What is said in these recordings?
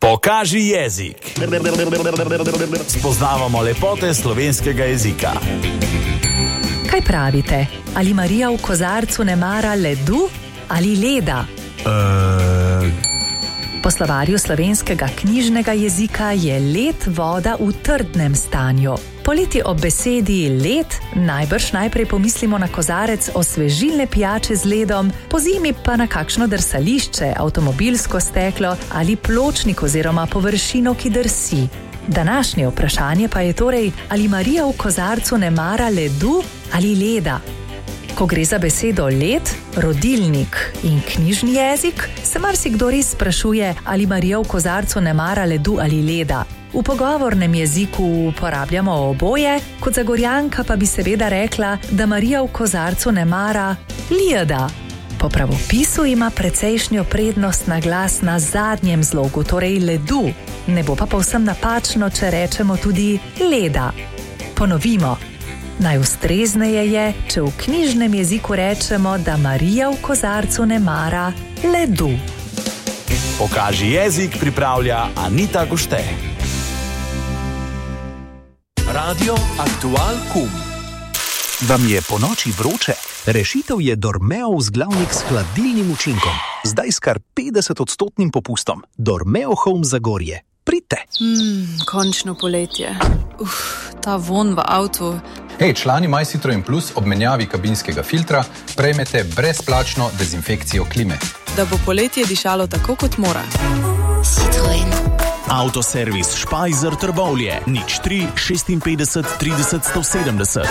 Pokaži jezik. Spoznavamo lepote slovenskega jezika. Kaj pravite? Ali Marija v kozarcu ne mara ledu ali leda? Po slovarju slovenskega knjižnega jezika je led voda v trdnem stanju. Poleti ob besedi led najbrž najprej pomislimo na kozarec osvežilne pijače z ledom, pozimi pa na kakšno drsališče, avtomobilsko steklo ali pločnik oziroma površino, ki drsi. Današnje vprašanje pa je torej, ali Marija v kozarcu ne mara ledu ali leda. Ko gre za besedo led, rodilnik in knjižni jezik, se marsikdo res sprašuje, ali Marija v kozarcu ne mara ledu ali leda. V pogovornem jeziku uporabljamo oboje, kot Zagorjanka pa bi seveda rekla, da Marija v kozarcu ne mara leda. Po pravopisu ima precejšnjo prednost na glas na zadnjem zlogu, torej ledu. Ne bo pa povsem napačno, če rečemo tudi leda. Ponovimo. Najustrezneje je, če v knjižnem jeziku rečemo, da Marija v kozarcu ne mara ledu. Pokaži jezik pripravlja Anita Gušte. Radio Aktual Kum. Vam je po noči vroče? Rešitev je Dormeo vzglavnik s hladilnim učinkom. Zdaj s kar 50% popustom. Dormeo Home Zagorje. Pridite. Končno poletje. Ta von v avtu. Hej, člani MyCitroen Plus ob menjavi kabinskega filtra prejmete brezplačno dezinfekcijo klime. Da bo poletje dišalo tako, kot mora. Citroen. Avtoservis Špajzer Trbovlje. 03 56 30 170.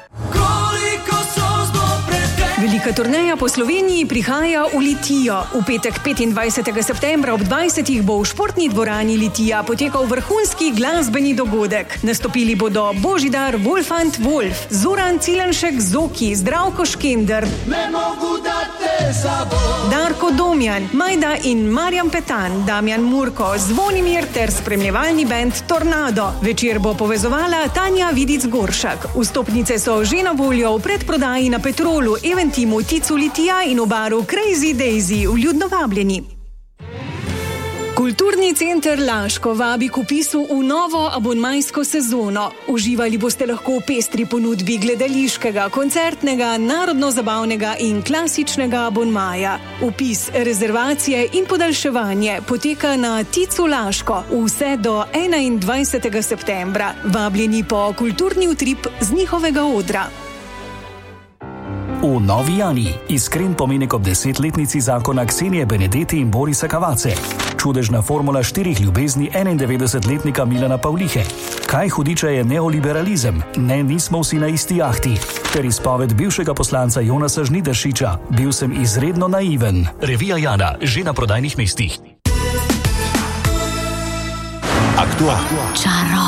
Velika turneja po Sloveniji prihaja v Litijo. V petek 25. septembra ob 20. bo v športni dvorani Litija potekal vrhunski glasbeni dogodek. Nastopili bodo Božidar Wolfant Wolf, Zoran Cilenšek Zoki, Zdravko Škender, Darko Domjan, Majda in Marjan Petan, Damjan Murko, Zvonimir ter spremljevalni bend Tornado. Večer bo povezovala Tanja Vidic Goršak. Vstopnice so že na voljo v predprodaji na Petrolu, Eventimu, Ticu Litija in v baru Crazy Daisy, vljudno vabljeni. Kulturni center Laško vabi k vpisu v novo abonmajsko sezono. Uživali boste lahko v pestri ponudbi gledališkega, koncertnega, narodno-zabavnega in klasičnega abonmaja. Vpis, rezervacije in podaljševanje poteka na Ticu Laško vse do 21. septembra. Vabljeni po kulturni utrip z njihovega odra. V Novi Jani iskren pomenek ob 10-letnici zakona Ksenije Benedetti in Borisa Kavace. Čudežna formula 4 ljubezni 91-letnika Milana Pavlihe. Kaj hudiča je neoliberalizem? Ne, nismo vsi na isti jahti. Ter izpoved bivšega poslanca Jonasa Žnidaršiča. Bil sem izredno naiven. Revija Jana, že na prodajnih mestih. Aktual. Čaro.